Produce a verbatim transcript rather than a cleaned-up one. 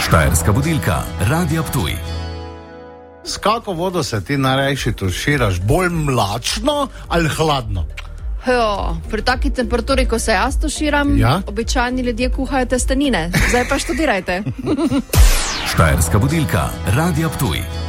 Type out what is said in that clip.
Štajerska budilka, Radio Ptuj. S kako vodo se ti najrajši tuširaš? Bolj mlačno ali hladno? Jo, pri taki temperaturi, ko se jaz tuširam, ja? običajni ljudje kuhajo testenine. Zdaj pa študirajte. Štajerska budilka, Radio Ptuj.